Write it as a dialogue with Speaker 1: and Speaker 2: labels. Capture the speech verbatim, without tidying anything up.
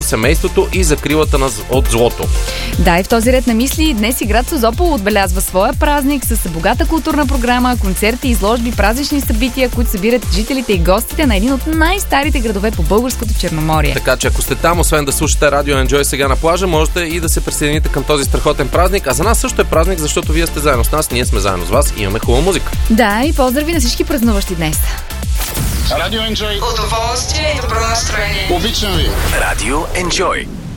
Speaker 1: семейството и закрилата на, от злото.
Speaker 2: Да, и в този ред на мисли днес и град Созопол отбелязва своя празник с богата културна програма, концерти, изложби, празнични събития, които събират жителите и гостите на един от най-старите градове по българското Черноморие.
Speaker 1: Така че ако сте там, освен да слушате Радио Enjoy сега на плажа, можете и да се присъедините към този страхотен празник. А за нас също е празник, защото вие сте заедно с нас, ние сме заедно с вас и имаме хубава музика.
Speaker 2: Да, и поздрави на всички празнуващи днес.
Speaker 3: Радио Enjoy.
Speaker 4: Удоволствие и добро настроение.
Speaker 3: Обичам ви.
Speaker 5: Радио Enjoy.